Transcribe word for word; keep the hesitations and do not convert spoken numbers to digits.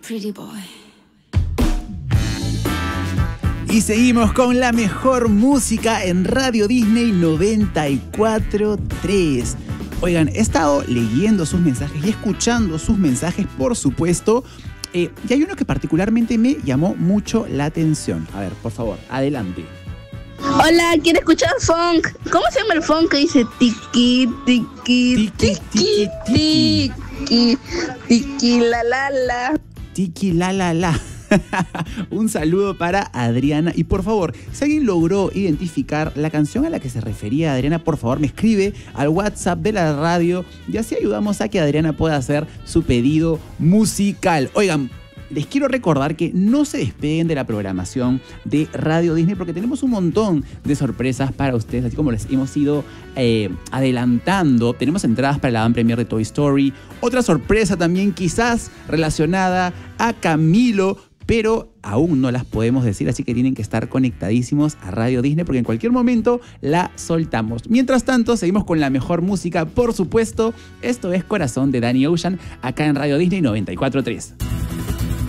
pretty boy. Y seguimos con la mejor música en Radio Disney noventa y cuatro punto tres. Oigan, he estado leyendo sus mensajes y escuchando sus mensajes, por supuesto. Eh, y hay uno que particularmente me llamó mucho la atención. A ver, por favor, adelante. Hola, quiero escuchar funk. ¿Cómo se llama el funk que dice tiki, tiki, Tiki, tiki, tiki, tiki, tiki, la, la, la? Tiki la la la. Un saludo para Adriana. Y por favor, si alguien logró identificar la canción a la que se refería Adriana, por favor me escribe al WhatsApp de la radio y así ayudamos a que Adriana pueda hacer su pedido musical. Oigan, les quiero recordar que no se despeguen de la programación de Radio Disney porque tenemos un montón de sorpresas para ustedes, así como les hemos ido eh, adelantando. Tenemos entradas para la van premier de Toy Story, otra sorpresa también quizás relacionada a Camilo, pero aún no las podemos decir, así que tienen que estar conectadísimos a Radio Disney porque en cualquier momento la soltamos. Mientras tanto, seguimos con la mejor música, por supuesto. Esto es Corazón de Danny Ocean, acá en Radio Disney noventa y cuatro punto tres.